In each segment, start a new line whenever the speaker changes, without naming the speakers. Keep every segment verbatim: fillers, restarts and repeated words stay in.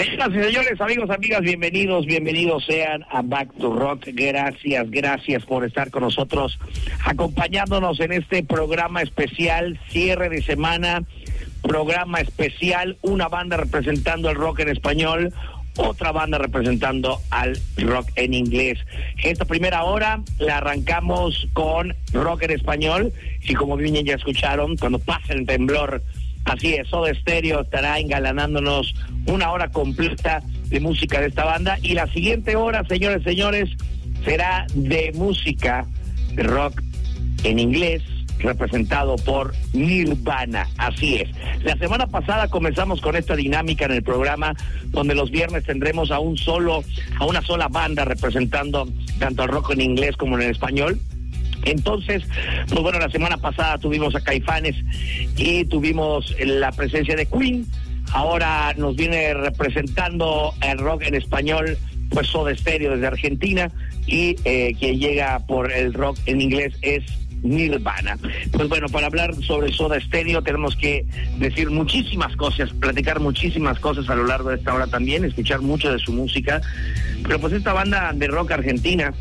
Señoras y señores, amigos, amigas, bienvenidos, bienvenidos sean a Back to Rock. Gracias, gracias por estar con nosotros, acompañándonos en este programa especial, cierre de semana, programa especial, una banda representando el rock en español, otra banda representando al rock en inglés. Esta primera hora la arrancamos con rock en español, y como bien ya escucharon, cuando pase el temblor, así es, Soda Stereo estará engalanándonos una hora completa de música de esta banda, y la siguiente hora, señores, señores, será de música de rock en inglés, representado por Nirvana. Así es. La semana pasada comenzamos con esta dinámica en el programa, donde los viernes tendremos a un solo, a una sola banda representando tanto el rock en inglés como en el español. Entonces, pues bueno, la semana pasada tuvimos a Caifanes y tuvimos la presencia de Queen. Ahora nos viene representando el rock en español, pues Soda Stereo desde Argentina, y eh, quien llega por el rock en inglés es Nirvana. Pues bueno, para hablar sobre Soda Stereo tenemos que decir muchísimas cosas, platicar muchísimas cosas a lo largo de esta hora también, escuchar mucho de su música. Pero pues esta banda de rock argentina,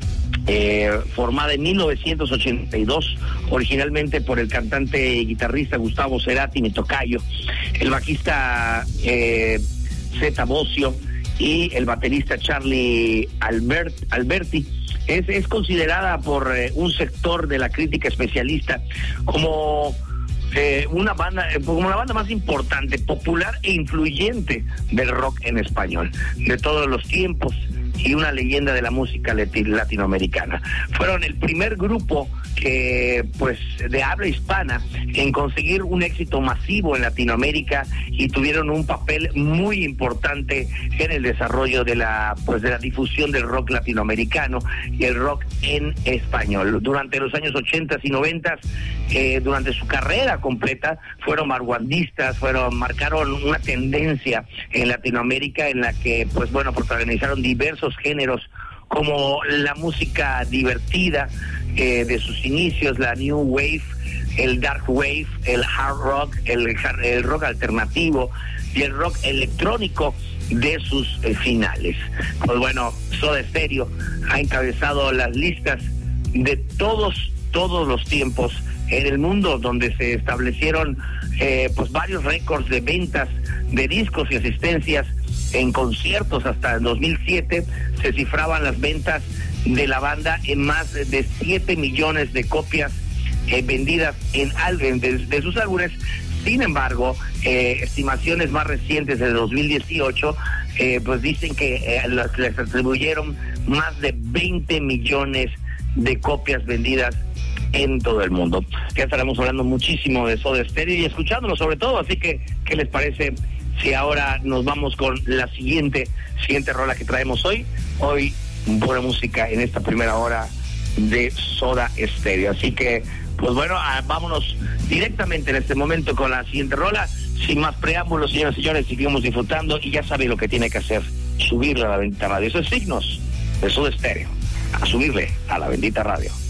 Eh, formada en mil novecientos ochenta y dos, originalmente por el cantante y guitarrista Gustavo Cerati, mi tocayo, el bajista eh, Zeta Bosio y el baterista Charlie Albert, Alberti. Es, es considerada por eh, un sector de la crítica especialista como eh, una banda, eh, como la banda más importante, popular e influyente del rock en español de todos los tiempos, y una leyenda de la música latinoamericana. Fueron el primer grupo que, pues, de habla hispana en conseguir un éxito masivo en Latinoamérica, y tuvieron un papel muy importante en el desarrollo de la, pues, de la difusión del rock latinoamericano y el rock en español. Durante los años ochenta y noventa, eh, durante su carrera completa, fueron vanguardistas, fueron, marcaron una tendencia en Latinoamérica en la que, pues bueno, protagonizaron diversos géneros como la música divertida eh, de sus inicios, la New Wave, el Dark Wave, el Hard Rock, el, el rock alternativo y el rock electrónico de sus eh, finales. Pues bueno, Soda Stereo ha encabezado las listas de todos, todos los tiempos en el mundo, donde se establecieron eh, pues varios récords de ventas de discos y asistencias en conciertos. Hasta el dos mil siete se cifraban las ventas de la banda en más de siete millones de copias eh, vendidas en álbum de, de sus álbumes. Sin embargo, eh, estimaciones más recientes de dos mil dieciocho eh, pues dicen que eh, las, les atribuyeron más de veinte millones de copias vendidas en todo el mundo. Ya estaremos hablando muchísimo de Soda Stereo y escuchándolo sobre todo, así que, ¿qué les parece si ahora nos vamos con la siguiente, siguiente rola que traemos hoy? Hoy, buena música en esta primera hora de Soda Stereo. Así que, pues bueno, ah, vámonos directamente en este momento con la siguiente rola. Sin más preámbulos, señoras y señores, seguimos disfrutando, y ya sabe lo que tiene que hacer: subirle a la bendita radio. Eso es Signos de Soda Stereo. A subirle a la bendita radio.